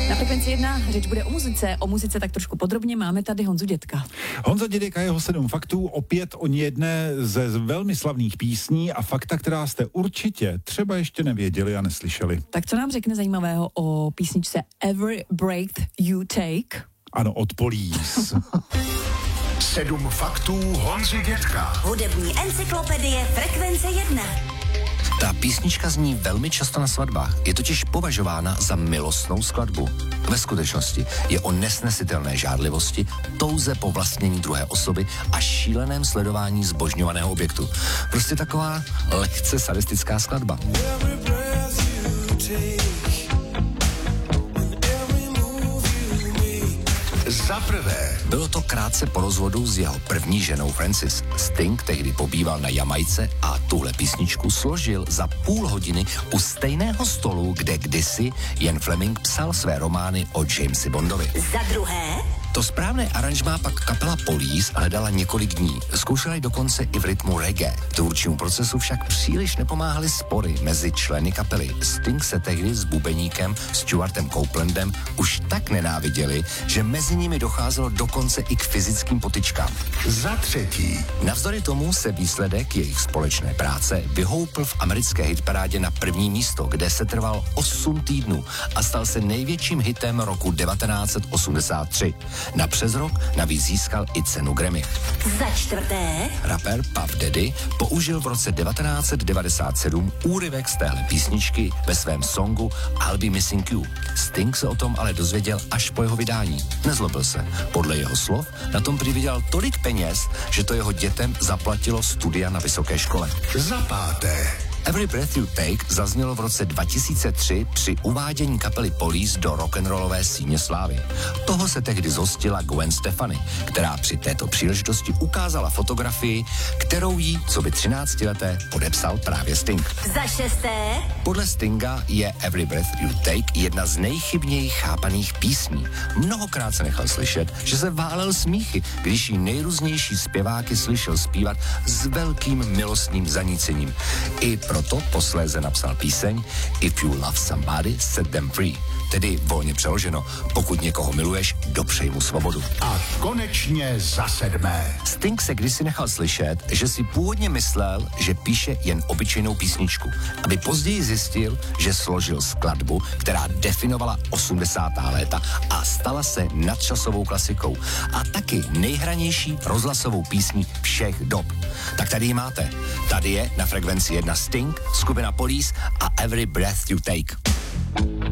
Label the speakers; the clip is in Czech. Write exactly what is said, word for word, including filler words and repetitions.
Speaker 1: Na Frekvenci jedna řeč bude o muzice, o muzice tak trošku podrobně. Máme tady Honzu Dědka.
Speaker 2: Honza Dědek a jeho sedm faktů, opět o jedné ze velmi slavných písní a fakta, která jste určitě třeba ještě nevěděli a neslyšeli.
Speaker 1: Tak co nám řekne zajímavého o písničce Every Breath You Take?
Speaker 2: Ano, od Police.
Speaker 3: Sedm faktů Honzy Dědka.
Speaker 4: Hudební encyklopedie Frekvence jedna.
Speaker 5: Ta písnička zní velmi často na svatbách. Je totiž považována za milostnou skladbu. Ve skutečnosti je o nesnesitelné žádlivosti, touze po vlastnění druhé osoby a šíleném sledování zbožňovaného objektu. Prostě taková lehce sadistická skladba.
Speaker 3: Za prvé.
Speaker 5: Bylo to krátce po rozvodu s jeho první ženou Francis. Sting tehdy pobýval na Jamajce a tuhle písničku složil za půl hodiny u stejného stolu, kde kdysi Ian Fleming psal své romány o Jamesi Bondovi.
Speaker 4: Za druhé.
Speaker 5: To správné aranžmá pak kapela Police hledala několik dní. Zkoušela ji dokonce i v rytmu reggae. Tvůrčímu procesu však příliš nepomáhaly spory mezi členy kapely. Sting se tehdy s bubeníkem Stuartem Copelandem už tak nenáviděli, že mezi nimi docházelo dokonce i k fyzickým potyčkám.
Speaker 3: Za třetí.
Speaker 5: Navzdory tomu se výsledek jejich společné práce vyhoupl v americké hitparádě na první místo, kde se trval osm týdnů a stal se největším hitem roku devatenáct set osmdesát tři. Na přes rok navíc získal i cenu Grammy.
Speaker 4: Za čtvrté.
Speaker 5: Rapper Puff Daddy použil v roce devatenáct set devadesát sedm úryvek z téhle písničky ve svém songu I'll Be Missing You. Sting se o tom ale dozvěděl až po jeho vydání. Nezlobil se. Podle jeho slov na tom prý vydělal tolik peněz, že to jeho dětem zaplatilo studia na vysoké škole.
Speaker 3: Za páté.
Speaker 5: Every Breath You Take zaznělo v roce dva tisíce tři při uvádění kapely Police do rock'n'rollové síně slávy. Toho se tehdy zhostila Gwen Stefani, která při této příležitosti ukázala fotografii, kterou jí, co by třináctileté, podepsal právě Sting.
Speaker 4: Za šesté.
Speaker 5: Podle Stinga je Every Breath You Take jedna z nejchybněji chápaných písní. Mnohokrát se nechal slyšet, že se válel smíchy, když jí nejrůznější zpěváky slyšel zpívat s velkým milostným zanícením. I proto posléze napsal píseň If You Love Somebody, Set Them Free. Tedy volně přeloženo, pokud někoho miluješ, dopřej mu svobodu.
Speaker 3: A konečně za sedmé.
Speaker 5: Sting se kdysi nechal slyšet, že si původně myslel, že píše jen obyčejnou písničku, aby později zjistil, že složil skladbu, která definovala osmdesátá léta a stala se nadčasovou klasikou a taky nejhranější rozhlasovou písní všech dob. Tak tady ji máte. Tady je na Frekvenci jedna Sting, skupina Police a Every Breath You Take.